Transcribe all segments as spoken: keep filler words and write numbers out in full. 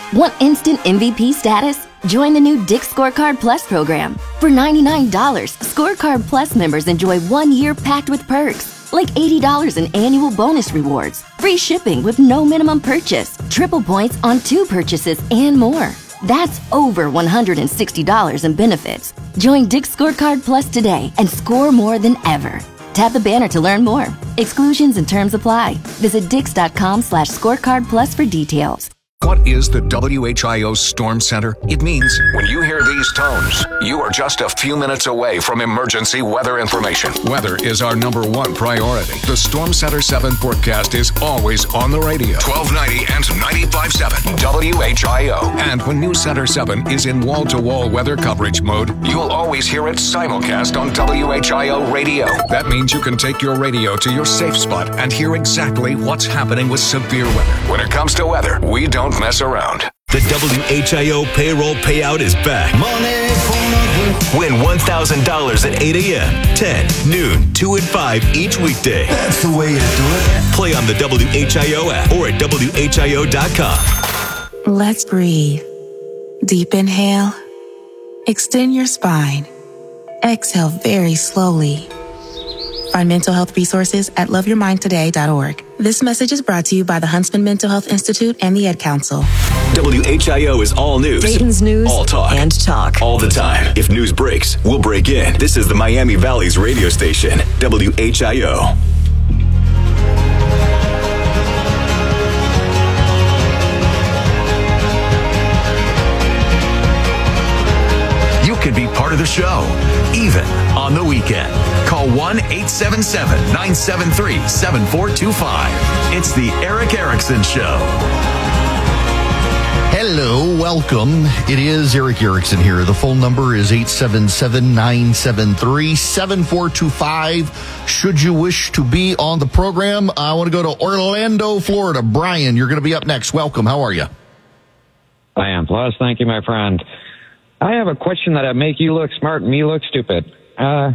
Want instant M V P status? Join the new Dick's Scorecard Plus program. For ninety-nine dollars, Scorecard Plus members enjoy one year packed with perks, like eighty dollars in annual bonus rewards, free shipping with no minimum purchase, triple points on two purchases, and more. That's over one hundred sixty dollars in benefits. Join Dick's Scorecard Plus today and score more than ever. Tap the banner to learn more. Exclusions and terms apply. Visit dix.com slash scorecard plus for details. What is the W H I O Storm Center? It means when you hear these tones, you are just a few minutes away from emergency weather information. Weather is our number one priority. The Storm Center seven forecast is always on the radio. twelve ninety and ninety-five point seven W H I O. And when News Center seven is in wall-to-wall weather coverage mode, you'll always hear it simulcast on W H I O radio. That means you can take your radio to your safe spot and hear exactly what's happening with severe weather. When it comes to weather, we don't mess around. The W H I O payroll payout is back. Money for my Win one thousand dollars at eight a.m., ten, noon, two, and five each weekday. That's the way to do it. Play on the W H I O app or at W H I O dot com. Let's breathe. Deep inhale. Extend your spine. Exhale very slowly. Find mental health resources at love your mind today dot org. This message is brought to you by the Huntsman Mental Health Institute and the Ad Council. W H I O is all news. Dayton's news all talk. and talk. All the time. If news breaks, we'll break in. This is the Miami Valley's radio station, W H I O. You can be part of the show, even on the weekend. Call one eight seven seven, nine seven three, seven four two five. It's the Eric Erickson Show. Hello, welcome. It is Eric Erickson here. The phone number is eight seven seven, nine seven three, seven four two five. Should you wish to be on the program, I want to go to Orlando, Florida. Brian, you're going to be up next. Welcome. How are you? I am. Plus, thank you, my friend. I have a question that'll make you look smart and me look stupid. Uh,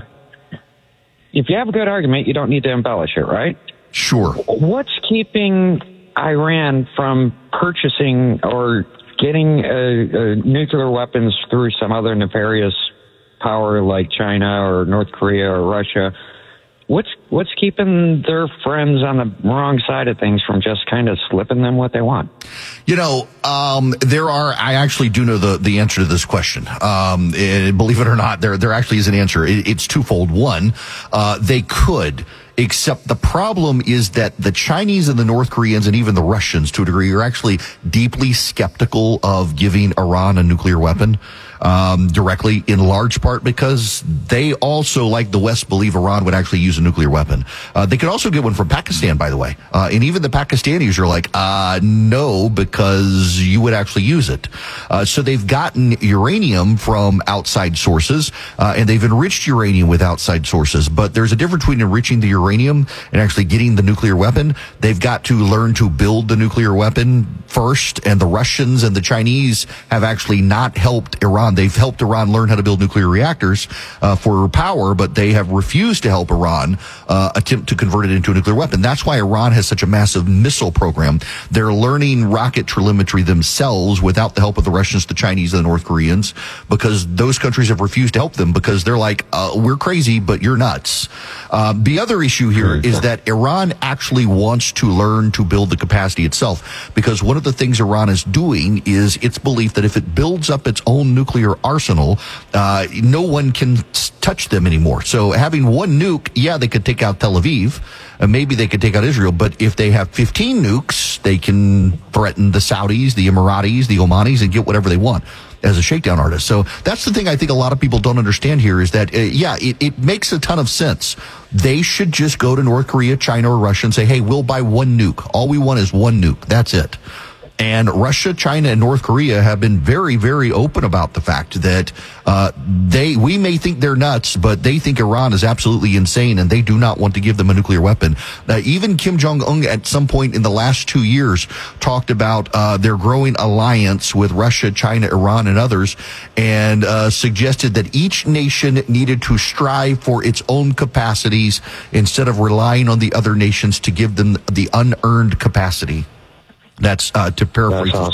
if you have a good argument, you don't need to embellish it, right? Sure. What's keeping Iran from purchasing or getting uh, uh, nuclear weapons through some other nefarious power like China or North Korea or Russia? What's what's keeping their friends on the wrong side of things from just kind of slipping them what they want? You know, um, there are, I actually do know the, the answer to this question. Um, and believe it or not, there, there actually is an answer. It, it's twofold. One, uh, they could, except the problem is that the Chinese and the North Koreans and even the Russians to a degree are actually deeply skeptical of giving Iran a nuclear weapon. Um, directly, in large part because they also, like the West, believe Iran would actually use a nuclear weapon. Uh, they could also get one from Pakistan, by the way. Uh, and even the Pakistanis are like, uh, no, because you would actually use it. Uh, so they've gotten uranium from outside sources, uh, and they've enriched uranium with outside sources. But there's a difference between enriching the uranium and actually getting the nuclear weapon. They've got to learn to build the nuclear weapon first, and the Russians and the Chinese have actually not helped Iran. They've helped Iran learn how to build nuclear reactors uh, for power, but they have refused to help Iran uh, attempt to convert it into a nuclear weapon. That's why Iran has such a massive missile program. They're learning rocket telemetry themselves without the help of the Russians, the Chinese, and the North Koreans, because those countries have refused to help them because they're like, uh, we're crazy, but you're nuts. Uh, the other issue here is that Iran actually wants to learn to build the capacity itself, because one of the things Iran is doing is its belief that if it builds up its own nuclear arsenal, uh, no one can touch them anymore. So having one nuke, yeah, they could take out Tel Aviv, and maybe they could take out Israel, but if they have fifteen nukes, they can threaten the Saudis, the Emiratis, the Omanis, and get whatever they want as a shakedown artist. So that's the thing I think a lot of people don't understand here is that, uh, yeah, it, it makes a ton of sense. They should just go to North Korea, China, or Russia and say, hey, we'll buy one nuke. All we want is one nuke. That's it. And Russia, China, and North Korea have been very, very open about the fact that uh they we may think they're nuts, but they think Iran is absolutely insane, and they do not want to give them a nuclear weapon. Uh, even Kim Jong-un at some point in the last two years talked about uh their growing alliance with Russia, China, Iran, and others, and uh suggested that each nation needed to strive for its own capacities instead of relying on the other nations to give them the unearned capacity. That's uh, to paraphrase. That's awesome.